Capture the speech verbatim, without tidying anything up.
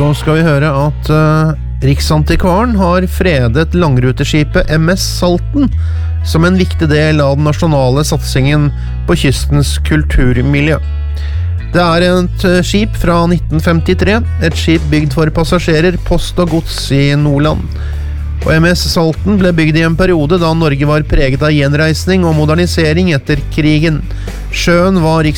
Så skal vi høre at uh, Riksantikvaren har fredet langruteskipet M S Salten som en viktig del av den nasjonale satsingen på kystens kulturmiljø. Det er et uh, skip fra nitten femtitre, et skip bygd for passasjerer, post og gods i Nordland. Og M S Salten ble bygd i en periode da Norge var preget av gjenreisning og modernisering etter krigen. Sjøen var